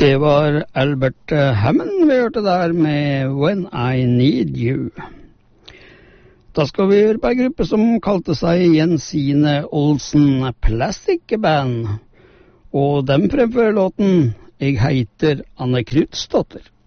Det var Albert Hammond vi hørte der med When I Need You. Da skal vi høre på en gruppe som kalte seg Jensine Olsen Plastic Band, og dem fremfører låten Jeg heiter Anne Knutsdotter.